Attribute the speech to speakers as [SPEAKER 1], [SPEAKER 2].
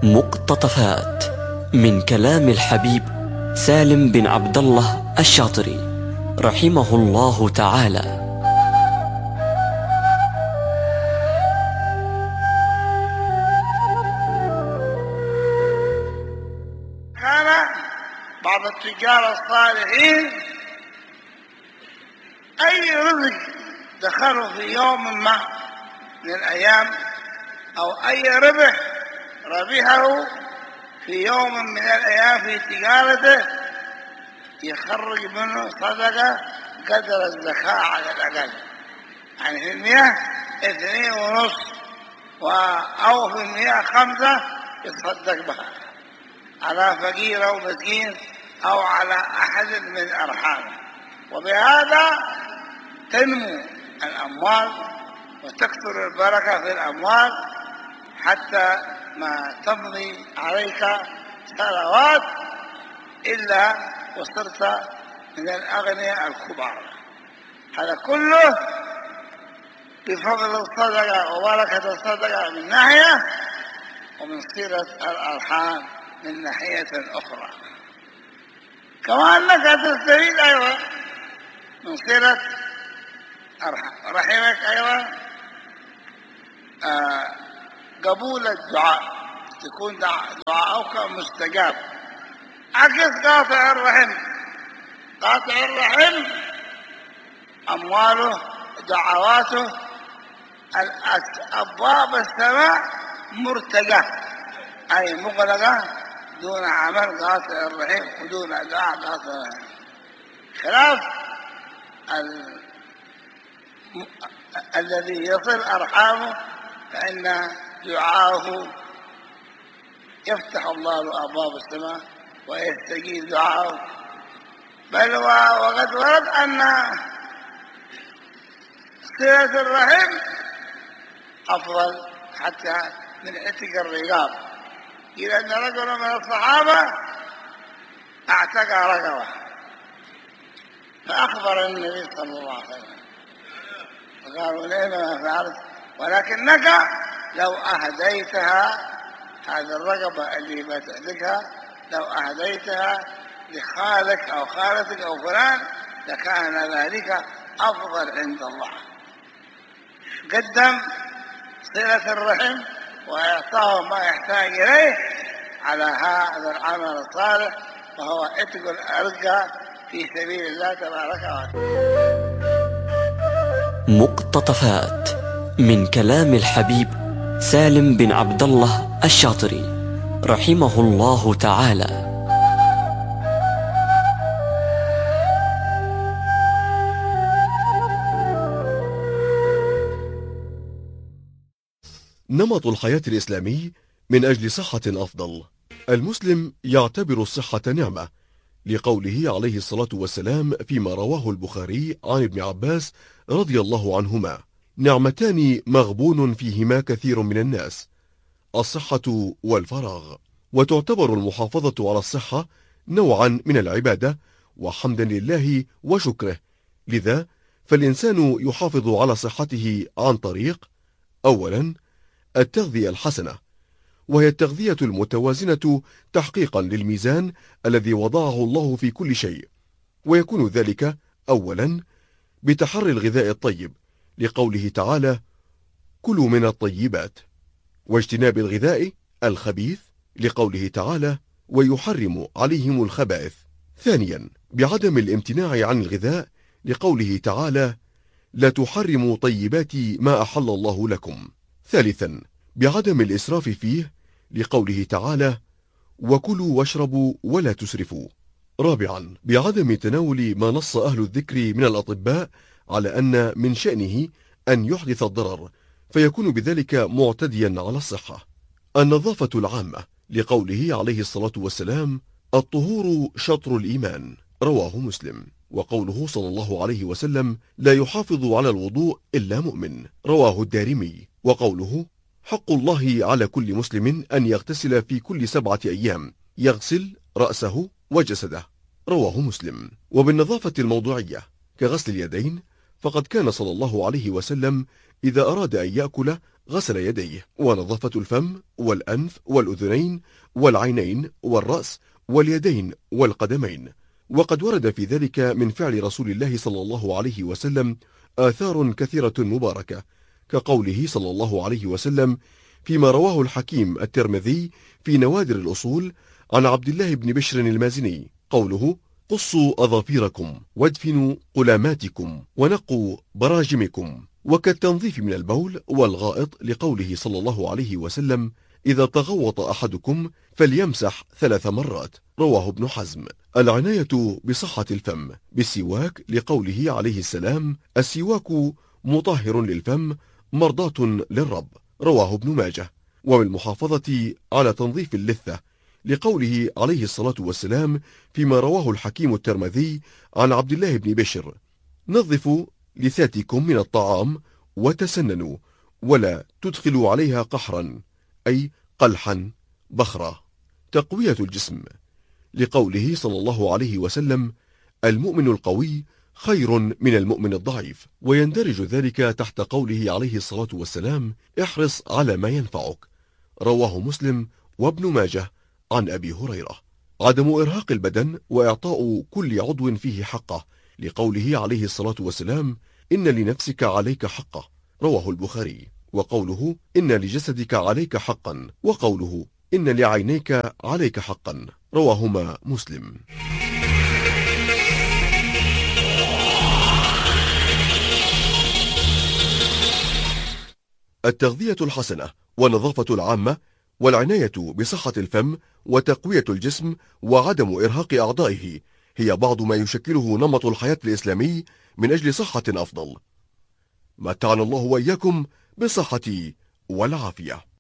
[SPEAKER 1] مقتطفات من كلام الحبيب سالم بن عبد الله الشاطري رحمه الله تعالى.
[SPEAKER 2] كان بعض التجار الصالحين أي رزق دخلوا في يوم ما من الأيام أو أي ربحه في يوم من الأيام في تجارته يخرج منه صدقة قدر الزكاة على الأقل، يعني في المياه 2.5 أو في المياه 5 يتصدق بها على فقير أو مسكين أو على أحد من أرحامه، وبهذا تنمو الأموال وتكثر البركة في الأموال حتى ما تمضي عليك سنوات إلا وصرت من الأغنياء الكبار. هذا كله بفضل الصدقة وبركة الصدقة من ناحية، ومن صلة الأرحام من ناحية أخرى. كما أنك تستفيد أيضا من صلة رحمك أيضا قبول الدعاء، تكون دعاءك مستجاب. عكس قاطع الرحم، قاطع الرحم أمواله دعواته أبواب السماء مرتجة، أي مغلقة دون عمل قاطع الرحم ودون دعاء قاطع الرحم، خلاف الذي يصل أرحامه فإن دعاءه يفتح الله له أبواب السماء ويستجيب دعاءه. بل وقد ورد أن صلة الرحم أفضل حتى من عتق الرقاب، إلى أن رجل من الصحابة اعتق رقبة فأخبر النبي صلى الله عليه وسلم فقالوا ليه ما فعلت، ولكنك لو أهديتها هذه الرقبة اللي بتعتقها لو أهديتها لخالك أو خالتك أو فلان لكان ذلك أفضل عند الله. قدم صلة الرحم وإعطاه ما يحتاج إليه على هذا العمل الصالح، وهو عتق الأرقى في سبيل الله تبارك وتعالى.
[SPEAKER 1] مقتطفات من كلام الحبيب سالم بن عبد الله الشاطري رحمه الله تعالى.
[SPEAKER 3] نمط الحياة الإسلامي من أجل صحة أفضل. المسلم يعتبر الصحة نعمة، لقوله عليه الصلاة والسلام فيما رواه البخاري عن ابن عباس رضي الله عنهما: نعمتان مغبون فيهما كثير من الناس، الصحة والفراغ. وتعتبر المحافظة على الصحة نوعا من العبادة وحمدا لله وشكره، لذا فالإنسان يحافظ على صحته عن طريق: أولا التغذية الحسنة، وهي التغذية المتوازنة تحقيقا للميزان الذي وضعه الله في كل شيء، ويكون ذلك أولا بتحري الغذاء الطيب، لقوله تعالى: كلوا من الطيبات، واجتناب الغذاء الخبيث، لقوله تعالى: ويحرم عليهم الخبائث. ثانيا بعدم الامتناع عن الغذاء، لقوله تعالى: لا تحرموا طيبات ما أحل الله لكم. ثالثا بعدم الإسراف فيه، لقوله تعالى: وكلوا واشربوا ولا تسرفوا. رابعا بعدم تناول ما نص أهل الذكر من الأطباء على أن من شأنه أن يحدث الضرر، فيكون بذلك معتديا على الصحة. النظافة العامة، لقوله عليه الصلاة والسلام: الطهور شطر الإيمان، رواه مسلم. وقوله صلى الله عليه وسلم: لا يحافظ على الوضوء إلا مؤمن، رواه الدارمي. وقوله: حق الله على كل مسلم أن يغتسل في كل 7 أيام، يغسل رأسه وجسده، رواه مسلم. وبالنظافة الموضوعية كغسل اليدين، فقد كان صلى الله عليه وسلم إذا أراد أن يأكل غسل يديه، ونظافة الفم والأنف والأذنين والعينين والرأس واليدين والقدمين. وقد ورد في ذلك من فعل رسول الله صلى الله عليه وسلم آثار كثيرة مباركة، كقوله صلى الله عليه وسلم فيما رواه الحكيم الترمذي في نوادر الأصول عن عبد الله بن بشر المازني قوله: قصوا أظافيركم وادفنوا قلاماتكم ونقوا براجمكم، وكالتنظيف من البول والغائط، لقوله صلى الله عليه وسلم: إذا تغوط أحدكم فليمسح 3 مرات، رواه ابن حزم. العناية بصحة الفم بالسواك، لقوله عليه السلام: السواك مطهر للفم مرضاة للرب، رواه ابن ماجه. وبالمحافظة على تنظيف اللثة، لقوله عليه الصلاة والسلام فيما رواه الحكيم الترمذي عن عبد الله بن بشر: نظفوا لثاتكم من الطعام وتسننوا ولا تدخلوا عليها قحرا، أي قلحا بخرا. تقوية الجسم، لقوله صلى الله عليه وسلم: المؤمن القوي خير من المؤمن الضعيف، ويندرج ذلك تحت قوله عليه الصلاة والسلام: احرص على ما ينفعك، رواه مسلم وابن ماجه عن أبي هريرة. عدم إرهاق البدن وإعطاء كل عضو فيه حقه، لقوله عليه الصلاة والسلام: إن لنفسك عليك حقه، رواه البخاري. وقوله: إن لجسدك عليك حقا، وقوله: إن لعينيك عليك حقا، رواهما مسلم. التغذية الحسنة والنظافة العامة والعناية بصحة الفم وتقوية الجسم وعدم إرهاق أعضائه هي بعض ما يشكله نمط الحياة الإسلامي من أجل صحة أفضل. متعنا الله وإياكم بالصحة والعافية.